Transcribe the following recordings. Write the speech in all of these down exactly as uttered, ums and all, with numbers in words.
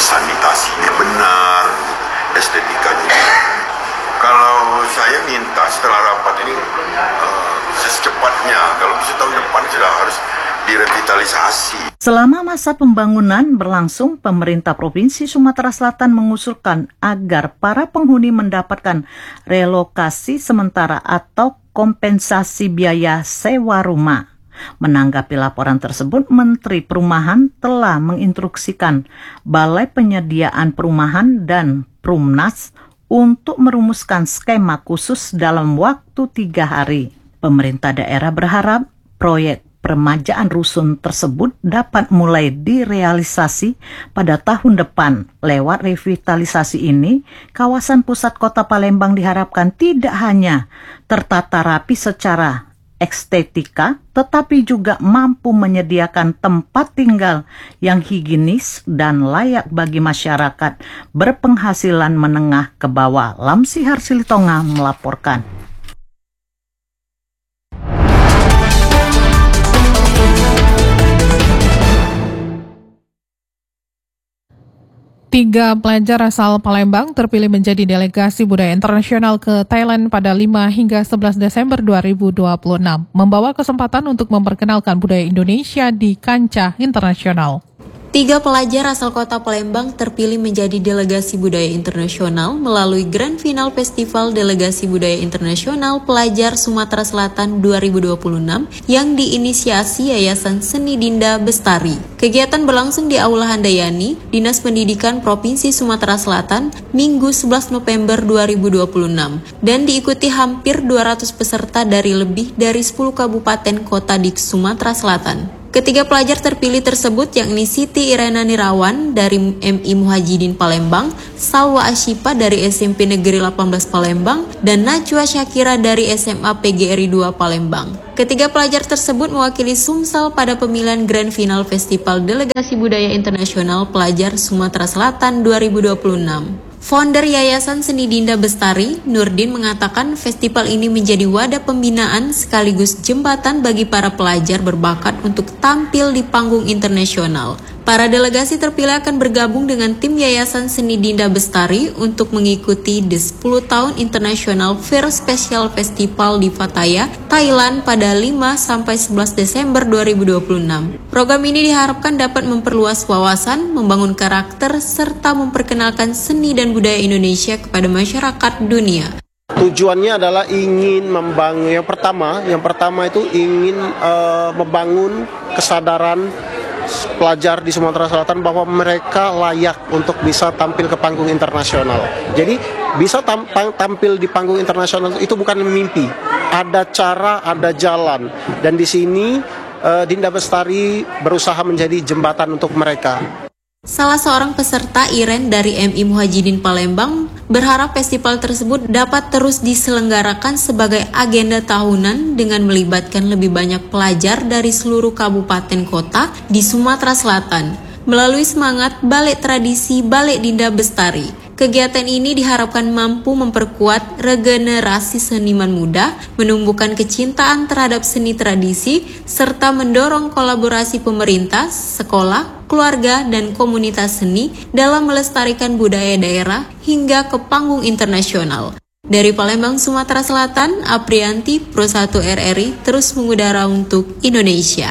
sanitasinya benar, estetikanya. Kalau saya minta setelah rapat ini uh, secepatnya, kalau bisa tahun depan sudah harus direvitalisasi. Selama masa pembangunan berlangsung, pemerintah Provinsi Sumatera Selatan mengusulkan agar para penghuni mendapatkan relokasi sementara atau kompensasi biaya sewa rumah. Menanggapi laporan tersebut, Menteri Perumahan telah menginstruksikan Balai Penyediaan Perumahan dan Prumnas untuk merumuskan skema khusus dalam waktu tiga hari. Pemerintah daerah berharap proyek peremajaan rusun tersebut dapat mulai direalisasi pada tahun depan. Lewat revitalisasi ini, kawasan pusat kota Palembang diharapkan tidak hanya tertata rapi secara estetika, tetapi juga mampu menyediakan tempat tinggal yang higienis dan layak bagi masyarakat berpenghasilan menengah ke bawah. Lamsihar Silitonga melaporkan. Tiga pelajar asal Palembang terpilih menjadi delegasi budaya internasional ke Thailand pada lima hingga sebelas Desember dua ribu dua puluh enam, membawa kesempatan untuk memperkenalkan budaya Indonesia di kancah internasional. Tiga pelajar asal kota Palembang terpilih menjadi delegasi budaya internasional melalui Grand Final Festival Delegasi Budaya Internasional Pelajar Sumatera Selatan dua ribu dua puluh enam yang diinisiasi Yayasan Seni Dinda Bestari. Kegiatan berlangsung di Aula Handayani, Dinas Pendidikan Provinsi Sumatera Selatan, Minggu sebelas November dua ribu dua puluh enam dan diikuti hampir dua ratus peserta dari lebih dari sepuluh kabupaten kota di Sumatera Selatan. Ketiga pelajar terpilih tersebut yakni Siti Irena Nirawan dari M I Muhajidin Palembang, Salwa Ashifa dari S M P Negeri delapan belas Palembang, dan Najwa Syakira dari S M A P G R I dua Palembang. Ketiga pelajar tersebut mewakili Sumsel pada pemilihan Grand Final Festival Delegasi Budaya Internasional Pelajar Sumatera Selatan dua ribu dua puluh enam. Founder Yayasan Seni Dinda Bestari, Nurdin, mengatakan festival ini menjadi wadah pembinaan sekaligus jembatan bagi para pelajar berbakat untuk tampil di panggung internasional. Para delegasi terpilih akan bergabung dengan tim Yayasan Seni Dinda Bestari untuk mengikuti The sepuluh tahun International Fair Special Festival di Pattaya, Thailand pada lima sampai sebelas Desember dua ribu dua puluh enam. Program ini diharapkan dapat memperluas wawasan, membangun karakter, serta memperkenalkan seni dan budaya Indonesia kepada masyarakat dunia. Tujuannya adalah ingin membangun, yang pertama, yang pertama itu ingin uh, membangun kesadaran pelajar di Sumatera Selatan bahwa mereka layak untuk bisa tampil ke panggung internasional. Jadi bisa tam- tampil di panggung internasional itu bukan mimpi, ada cara, ada jalan. Dan di sini uh, Dinda Bestari berusaha menjadi jembatan untuk mereka. Salah seorang peserta, Iren dari M I Muhajidin Palembang, berharap festival tersebut dapat terus diselenggarakan sebagai agenda tahunan dengan melibatkan lebih banyak pelajar dari seluruh kabupaten kota di Sumatera Selatan melalui semangat Balik Tradisi Balik Dinda Bestari. Kegiatan ini diharapkan mampu memperkuat regenerasi seniman muda, menumbuhkan kecintaan terhadap seni tradisi, serta mendorong kolaborasi pemerintah, sekolah, keluarga, dan komunitas seni dalam melestarikan budaya daerah hingga ke panggung internasional. Dari Palembang, Sumatera Selatan, Aprianti, Pro satu R R I, terus mengudara untuk Indonesia.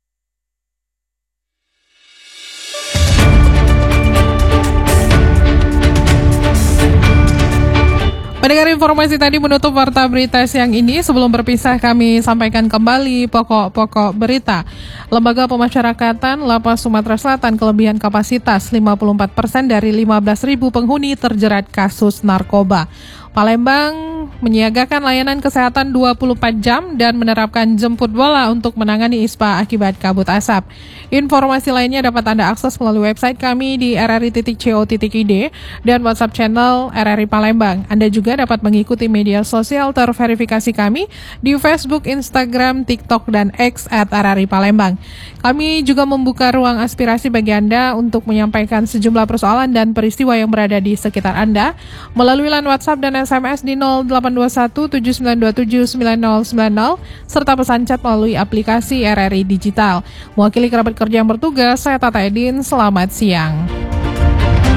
Pendengar, informasi tadi menutup Warta Berita siang ini. Sebelum berpisah, kami sampaikan kembali pokok-pokok berita. Lembaga Pemasyarakatan Lapas Sumatera Selatan kelebihan kapasitas lima puluh empat persen dari lima belas ribu penghuni terjerat kasus narkoba. Palembang menyiagakan layanan kesehatan dua puluh empat jam dan menerapkan jemput bola untuk menangani ispa akibat kabut asap. Informasi lainnya dapat Anda akses melalui website kami di r r i titik co titik i d dan WhatsApp channel R R I Palembang. Anda juga dapat mengikuti media sosial terverifikasi kami di Facebook, Instagram, TikTok, dan X at R R I Palembang. Kami juga membuka ruang aspirasi bagi Anda untuk menyampaikan sejumlah persoalan dan peristiwa yang berada di sekitar Anda melalui line WhatsApp dan S M S di nol delapan dua satu tujuh sembilan dua tujuh sembilan nol sembilan nol serta pesan chat melalui aplikasi R R I Digital. Mewakili kerabat kerja yang bertugas, saya Tata Edin, selamat siang.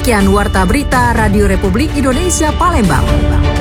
Demikian Warta Berita Radio Republik Indonesia Palembang.